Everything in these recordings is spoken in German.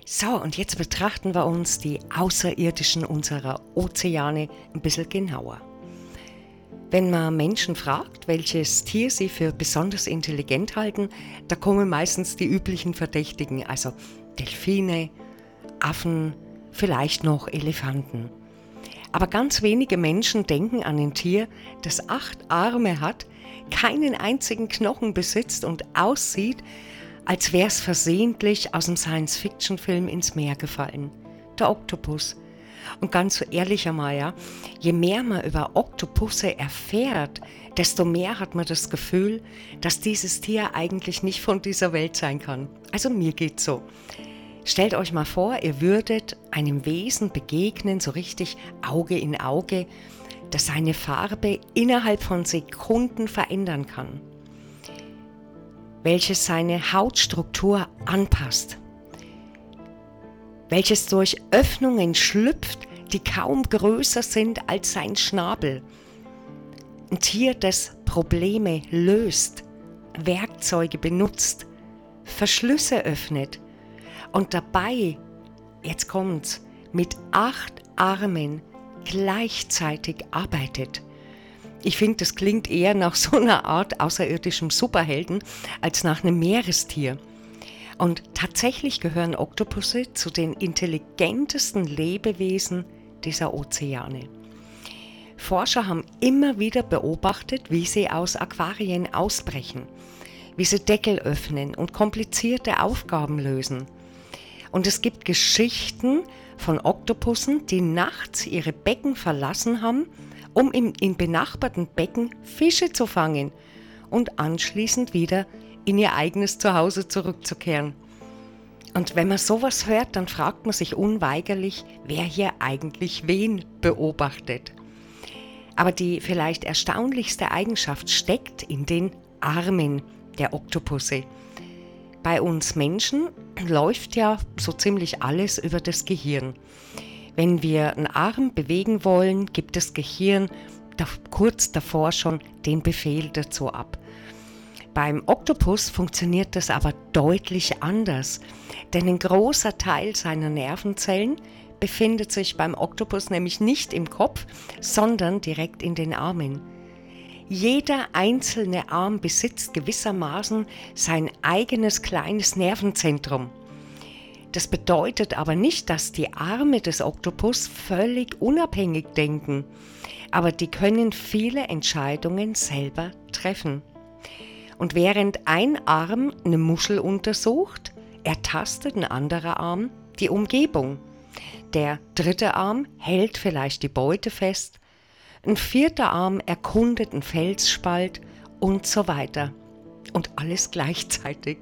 So, und jetzt betrachten wir uns die Außerirdischen unserer Ozeane ein bisschen genauer. Wenn man Menschen fragt, welches Tier sie für besonders intelligent halten, da kommen meistens die üblichen Verdächtigen, also Delfine, Affen, vielleicht noch Elefanten. Aber ganz wenige Menschen denken an ein Tier, das 8 Arme hat, keinen einzigen Knochen besitzt und aussieht, als wäre es versehentlich aus einem Science-Fiction-Film ins Meer gefallen. Der Oktopus. Und ganz so ehrlich einmal, ja, je mehr man über Oktopusse erfährt, desto mehr hat man das Gefühl, dass dieses Tier eigentlich nicht von dieser Welt sein kann. Also mir geht's so. Stellt euch mal vor, ihr würdet einem Wesen begegnen, so richtig Auge in Auge, das seine Farbe innerhalb von Sekunden verändern kann, welches seine Hautstruktur anpasst, welches durch Öffnungen schlüpft, die kaum größer sind als sein Schnabel. Ein Tier, das Probleme löst, Werkzeuge benutzt, Verschlüsse öffnet und dabei, jetzt kommt's, mit 8 Armen gleichzeitig arbeitet. Ich finde, das klingt eher nach so einer Art außerirdischem Superhelden als nach einem Meerestier. Und tatsächlich gehören Oktopusse zu den intelligentesten Lebewesen dieser Ozeane. Forscher haben immer wieder beobachtet, wie sie aus Aquarien ausbrechen, wie sie Deckel öffnen und komplizierte Aufgaben lösen. Und es gibt Geschichten von Oktopussen, die nachts ihre Becken verlassen haben, um in benachbarten Becken Fische zu fangen und anschließend wieder in ihr eigenes Zuhause zurückzukehren. Und wenn man sowas hört, dann fragt man sich unweigerlich, wer hier eigentlich wen beobachtet. Aber die vielleicht erstaunlichste Eigenschaft steckt in den Armen der Oktopusse. Bei uns Menschen läuft ja so ziemlich alles über das Gehirn. Wenn wir einen Arm bewegen wollen, gibt das Gehirn kurz davor schon den Befehl dazu ab. Beim Oktopus funktioniert das aber deutlich anders, denn ein großer Teil seiner Nervenzellen befindet sich beim Oktopus nämlich nicht im Kopf, sondern direkt in den Armen. Jeder einzelne Arm besitzt gewissermaßen sein eigenes kleines Nervenzentrum. Das bedeutet aber nicht, dass die Arme des Oktopus völlig unabhängig denken, aber die können viele Entscheidungen selber treffen. Und während ein Arm eine Muschel untersucht, ertastet ein anderer Arm die Umgebung. Der dritte Arm hält vielleicht die Beute fest, ein vierter Arm erkundet einen Felsspalt und so weiter. Und alles gleichzeitig.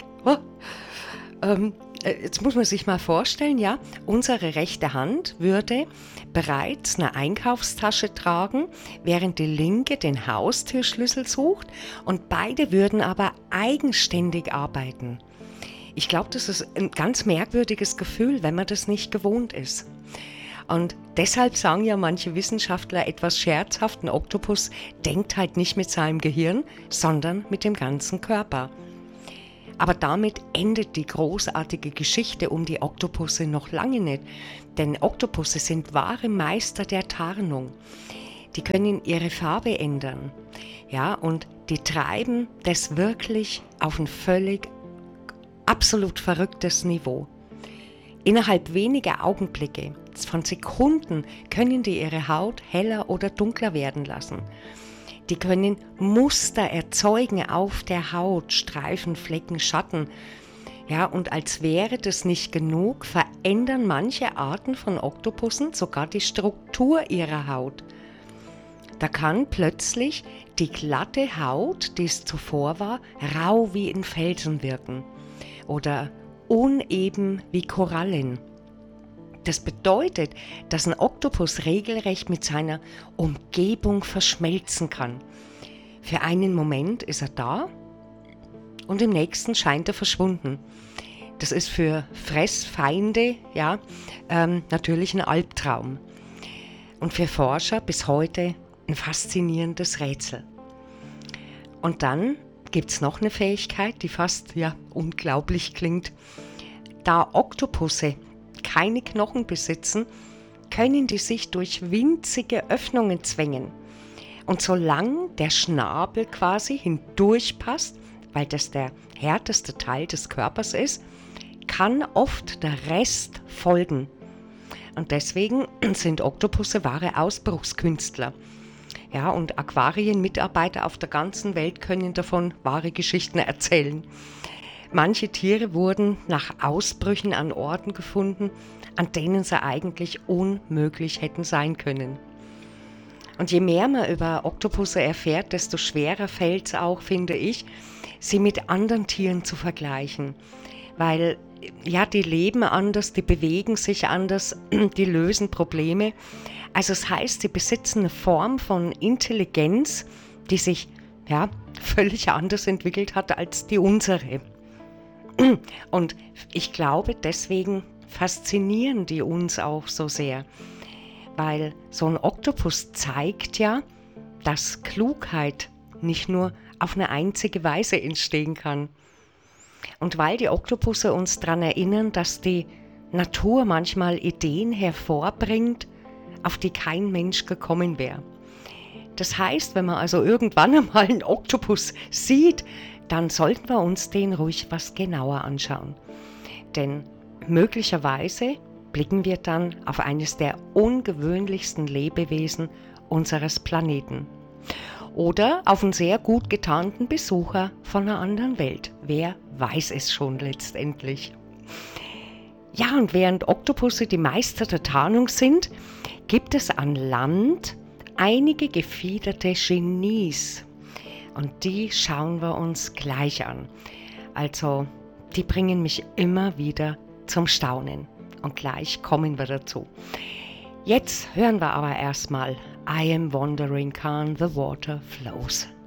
Jetzt muss man sich mal vorstellen, ja, unsere rechte Hand würde bereits eine Einkaufstasche tragen, während die linke den Haustürschlüssel sucht und beide würden aber eigenständig arbeiten. Ich glaube, das ist ein ganz merkwürdiges Gefühl, wenn man das nicht gewohnt ist. Und deshalb sagen ja manche Wissenschaftler etwas scherzhaft, ein Oktopus denkt halt nicht mit seinem Gehirn, sondern mit dem ganzen Körper. Aber damit endet die großartige Geschichte um die Oktopusse noch lange nicht, denn Oktopusse sind wahre Meister der Tarnung. Die können ihre Farbe ändern, ja, und die treiben das wirklich auf ein völlig absolut verrücktes Niveau. Innerhalb weniger Augenblicke, von Sekunden, können die ihre Haut heller oder dunkler werden lassen. Die können Muster erzeugen auf der Haut, Streifen, Flecken, Schatten. Ja, und als wäre das nicht genug, verändern manche Arten von Oktopussen sogar die Struktur ihrer Haut. Da kann plötzlich die glatte Haut, die es zuvor war, rau wie ein Felsen wirken oder uneben wie Korallen. Das bedeutet, dass ein Oktopus regelrecht mit seiner Umgebung verschmelzen kann. Für einen Moment ist er da und im nächsten scheint er verschwunden. Das ist für Fressfeinde natürlich ein Albtraum. Und für Forscher bis heute ein faszinierendes Rätsel. Und dann gibt es noch eine Fähigkeit, die fast unglaublich klingt. Da Oktopusse keine Knochen besitzen, können die sich durch winzige Öffnungen zwängen. Und solange der Schnabel quasi hindurchpasst, weil das der härteste Teil des Körpers ist, kann oft der Rest folgen. Und deswegen sind Oktopusse wahre Ausbruchskünstler. Ja, und Aquarienmitarbeiter auf der ganzen Welt können davon wahre Geschichten erzählen. Manche Tiere wurden nach Ausbrüchen an Orten gefunden, an denen sie eigentlich unmöglich hätten sein können. Und je mehr man über Oktopusse erfährt, desto schwerer fällt es auch, finde ich, sie mit anderen Tieren zu vergleichen. Weil, ja, die leben anders, die bewegen sich anders, die lösen Probleme. Also das heißt, sie besitzen eine Form von Intelligenz, die sich, ja, völlig anders entwickelt hat als die unsere. Und ich glaube, deswegen faszinieren die uns auch so sehr, weil so ein Oktopus zeigt ja, dass Klugheit nicht nur auf eine einzige Weise entstehen kann. Und weil die Oktopusse uns daran erinnern, dass die Natur manchmal Ideen hervorbringt, auf die kein Mensch gekommen wäre. Das heißt, wenn man also irgendwann einmal einen Oktopus sieht, dann sollten wir uns den ruhig was genauer anschauen. Denn möglicherweise blicken wir dann auf eines der ungewöhnlichsten Lebewesen unseres Planeten. Oder auf einen sehr gut getarnten Besucher von einer anderen Welt. Wer weiß es schon letztendlich. Ja, und während Oktopusse die Meister der Tarnung sind, gibt es an Land einige gefiederte Genies. Und die schauen wir uns gleich an. Also, die bringen mich immer wieder zum Staunen. Und gleich kommen wir dazu. Jetzt hören wir aber erstmal I Am Wandering Can the Water Flows.